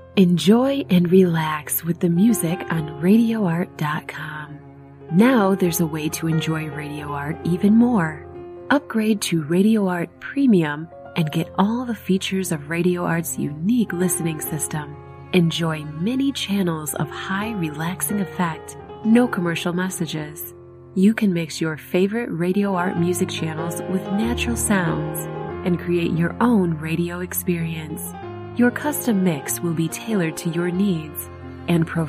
Enjoy and relax with the music on RadioArt.com. Now there's a way to enjoy Radio Art even more. Upgrade to Radio Art Premium and get all the features of Radio Art's unique listening system. Enjoy many channels of high relaxing effect, no commercial messages. You can mix your favorite Radio Art music channels with natural sounds and create your own radio experience. Your custom mix will be tailored to your needs and provide